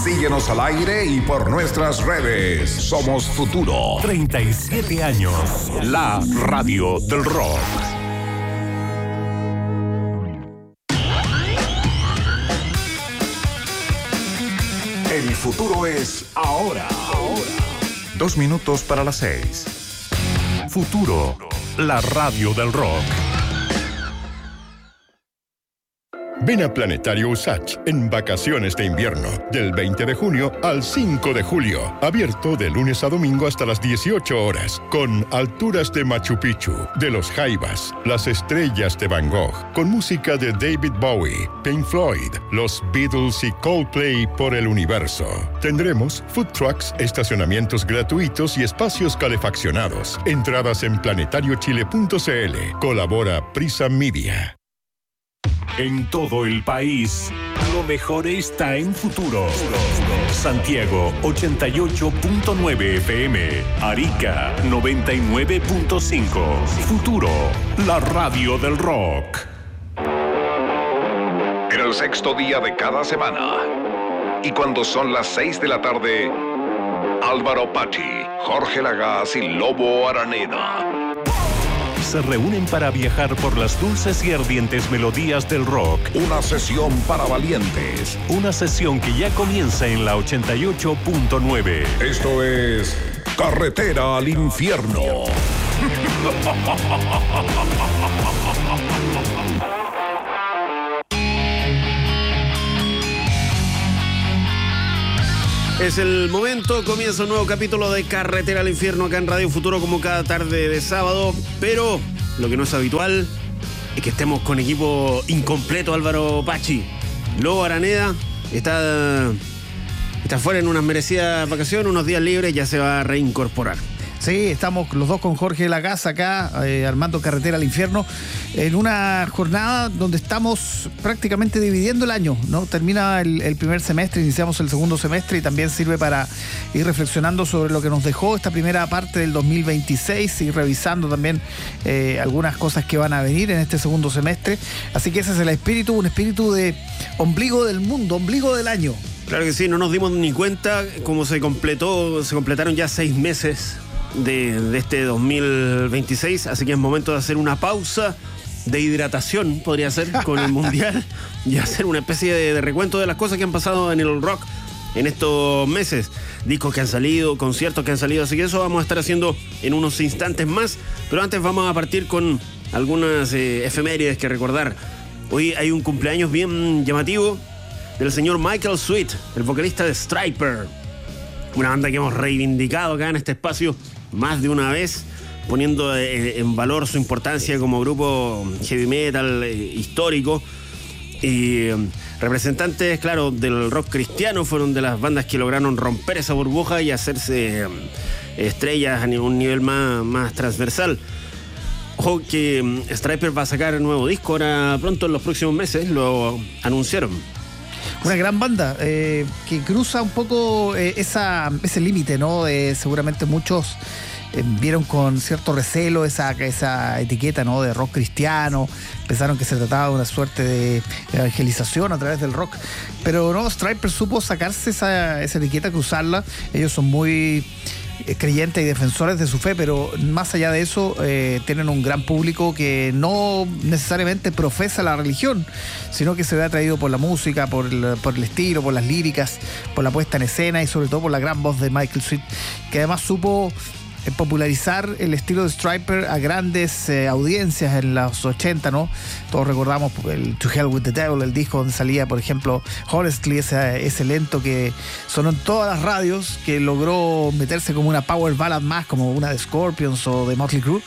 Síguenos al aire y por nuestras redes. Somos Futuro. 37 años. La radio del rock. El futuro es ahora. 2 minutos para las 6. Futuro, la radio del rock. Ven a Planetario Usach en vacaciones de invierno, del 20 de junio al 5 de julio. Abierto de lunes a domingo hasta las 18 horas, con alturas de Machu Picchu, de los Jaivas, las estrellas de Van Gogh, con música de David Bowie, Pink Floyd, los Beatles y Coldplay por el universo. Tendremos food trucks, estacionamientos gratuitos y espacios calefaccionados. Entradas en planetariochile.cl. Colabora Prisa Media. En todo el país, lo mejor está en Futuro. Santiago 88.9 FM, Arica 99.5. Futuro, la radio del rock. En el 6º día de cada semana, y cuando son las 6 de la tarde, Álvaro Pachi, Jorge Lagaz y Lobo Araneda se reúnen para viajar por las dulces y ardientes melodías del rock. Una sesión para valientes. Una sesión que ya comienza en la 88.9. Esto es Carretera al Infierno. Es el momento, comienza un nuevo capítulo de Carretera al Infierno acá en Radio Futuro como cada tarde de sábado, pero lo que no es habitual es que estemos con equipo incompleto. Álvaro Pachi, Lobo Araneda está fuera en unas merecidas vacaciones, unos días libres, ya se va a reincorporar. Sí, estamos los dos con Jorge Lagaz acá, armando Carretera al Infierno, en una jornada donde estamos prácticamente dividiendo el año, ¿no? Termina el primer semestre, iniciamos el segundo semestre y también sirve para ir reflexionando sobre lo que nos dejó esta primera parte del 2026 y revisando también algunas cosas que van a venir en este segundo semestre. Así que ese es el espíritu, un espíritu de ombligo del mundo, ombligo del año. Claro que sí, no nos dimos ni cuenta cómo se completaron ya 6 meses de este 2026, así que es momento de hacer una pausa de hidratación, podría ser, con el Mundial y hacer una especie de recuento de las cosas que han pasado en el rock en estos meses, discos que han salido, conciertos que han salido, así que eso vamos a estar haciendo en unos instantes más, pero antes vamos a partir con algunas efemérides que recordar. Hoy hay un cumpleaños bien llamativo del señor Michael Sweet, el vocalista de Stryper, una banda que hemos reivindicado acá en este espacio más de una vez, poniendo en valor su importancia como grupo heavy metal histórico. Y representantes, claro, del rock cristiano, fueron de las bandas que lograron romper esa burbuja y hacerse estrellas a un nivel más transversal. Ojo que Stryper va a sacar un nuevo disco ahora pronto, en los próximos meses, lo anunciaron. Una gran banda que cruza un poco ese límite, ¿no? Seguramente muchos vieron con cierto recelo esa etiqueta, ¿no? De rock cristiano, pensaron que se trataba de una suerte de evangelización a través del rock, pero no, Stryper supo sacarse esa etiqueta, cruzarla. Ellos son muy creyentes y defensores de su fe, pero más allá de eso tienen un gran público que no necesariamente profesa la religión, sino que se ve atraído por la música, por el estilo, por las líricas, por la puesta en escena y sobre todo por la gran voz de Michael Sweet, que además supo popularizar el estilo de Stryper a grandes audiencias en los 80, ¿no? Todos recordamos el To Hell with the Devil, el disco donde salía, por ejemplo, Honestly, ese lento que sonó en todas las radios, que logró meterse como una power ballad más, como una de Scorpions o de Motley Crue,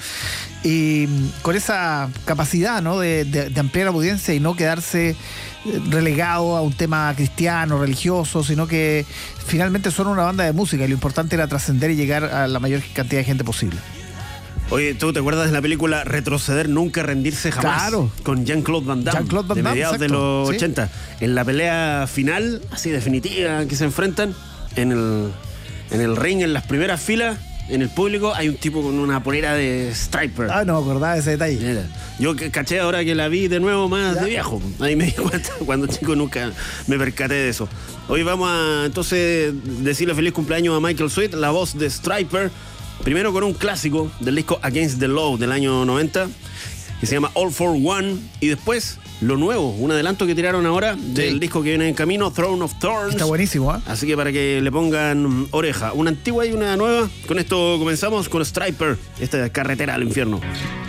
y con esa capacidad, ¿no? de ampliar la audiencia y no quedarse relegado a un tema cristiano, religioso, sino que finalmente son una banda de música y lo importante era trascender y llegar a la mayor cantidad de gente posible. Oye, ¿tú te acuerdas de la película Retroceder, Nunca Rendirse Jamás? Claro. Con Jean-Claude Van Damme, de mediados de los 80. En la pelea final, así definitiva, que se enfrentan en el ring, en las primeras filas, en el público, hay un tipo con una polera de Stryper. No me acordaba de ese detalle. Yo caché ahora que la vi de nuevo más de viejo. Ahí me di cuenta, cuando chico nunca me percaté de eso. Hoy vamos a entonces decirle feliz cumpleaños a Michael Sweet, la voz de Stryper. Primero con un clásico del disco Against the Law del año 90, que se llama All for One. Y después lo nuevo, un adelanto que tiraron ahora del disco que viene en camino, Throne of Thorns. Está buenísimo, ¿eh? Así que para que le pongan oreja, una antigua y una nueva. Con esto comenzamos con Stryper, esta carretera al infierno.